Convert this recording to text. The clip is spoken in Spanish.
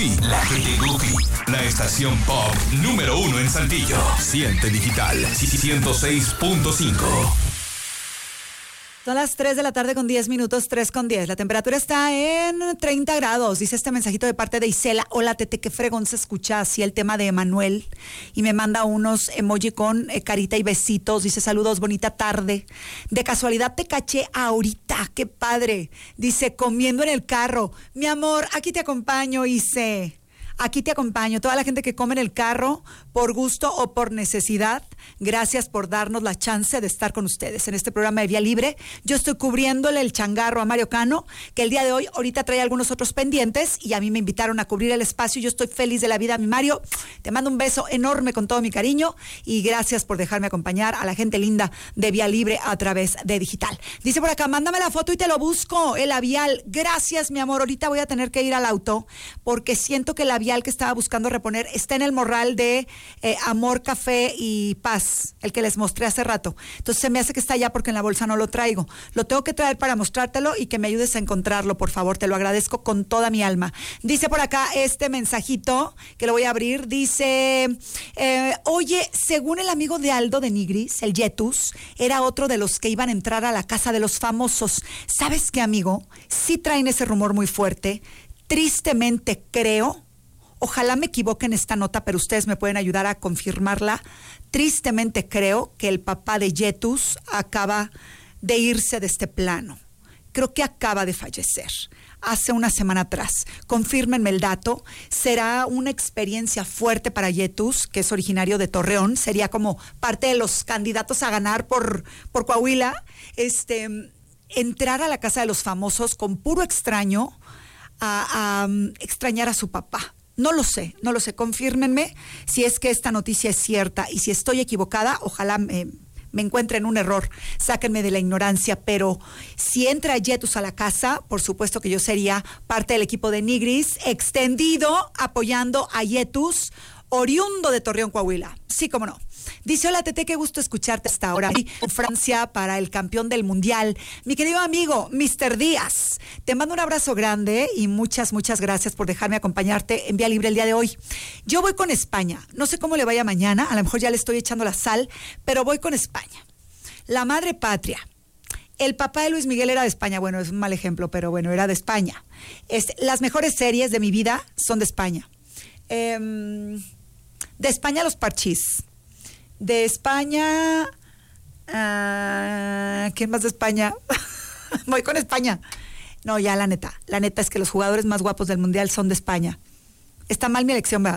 Goofy, la que te Goofy. La estación pop número 1 en Saltillo. Siente Digital 106.5. Son las 3 de la tarde con 10 minutos, 3:10. La temperatura está en 30 grados. Dice este mensajito de parte de Isela. Hola, Tete, qué fregón se escucha así el tema de Emanuel. Y me manda unos emoji con carita y besitos. Dice, saludos, bonita tarde. De casualidad te caché ahorita, qué padre. Dice, comiendo en el carro. Mi amor, aquí te acompaño, Ise. Aquí te acompaño. Toda la gente que come en el carro, por gusto o por necesidad, gracias por darnos la chance de estar con ustedes en este programa de Vía Libre. Yo estoy cubriéndole el changarro a Mario Cano, que el día de hoy ahorita trae algunos otros pendientes y a mí me invitaron a cubrir el espacio. Yo estoy feliz de la vida, mi Mario. Te mando un beso enorme con todo mi cariño y gracias por dejarme acompañar a la gente linda de Vía Libre a través de digital. Dice por acá, mándame la foto y te lo busco, el labial. Gracias, mi amor. Ahorita voy a tener que ir al auto porque siento que el labial que estaba buscando reponer está en el morral de Amor, Café y Paz, el que les mostré hace rato. Entonces se me hace que está allá porque en la bolsa no lo traigo. Lo tengo que traer para mostrártelo y que me ayudes a encontrarlo, por favor. Te lo agradezco con toda mi alma. Dice por acá este mensajito que lo voy a abrir. Dice, oye, según el amigo de Aldo de Nigris, el Yetus, era otro de los que iban a entrar a la casa de los famosos. ¿Sabes qué, amigo? Sí traen ese rumor muy fuerte. Tristemente creo, ojalá me equivoque en esta nota, pero ustedes me pueden ayudar a confirmarla. Tristemente creo que el papá de Yetus acaba de irse de este plano. Creo que acaba de fallecer hace una semana atrás. Confírmenme el dato. Será una experiencia fuerte para Yetus, que es originario de Torreón. Sería como parte de los candidatos a ganar por Coahuila. Entrar a la casa de los famosos con puro extraño a extrañar a su papá. No lo sé, confírmenme si es que esta noticia es cierta y si estoy equivocada, ojalá me encuentren un error, sáquenme de la ignorancia, pero si entra Yetus a la casa, por supuesto que yo sería parte del equipo de Nigris, extendido, apoyando a Yetus, oriundo de Torreón, Coahuila. Sí, cómo no. Dice, hola Tete, qué gusto escucharte hasta ahora. En Francia para el campeón del mundial. Mi querido amigo, Mr. Díaz, te mando un abrazo grande y muchas gracias por dejarme acompañarte en Vía Libre el día de hoy. Yo voy con España, no sé cómo le vaya mañana, a lo mejor ya le estoy echando la sal, pero voy con España. La madre patria. El papá de Luis Miguel era de España, bueno, es un mal ejemplo, pero bueno, era de España. Las mejores series de mi vida son de España. De España los Parchís. De España, ¿quién más de España? Voy con España. No, ya la neta es que los jugadores más guapos del mundial son de España. Está mal mi elección, ¿verdad?